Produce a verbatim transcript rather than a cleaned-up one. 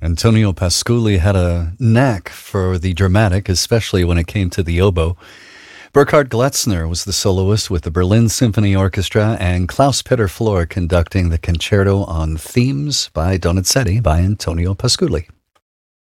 Antonio Pasculli had a knack for the dramatic, especially when it came to the oboe. Burkhard Glatzner was the soloist with the Berlin Symphony Orchestra, and Klaus-Peter Flohr conducting the concerto on Themes by Donizetti by Antonio Pasculli.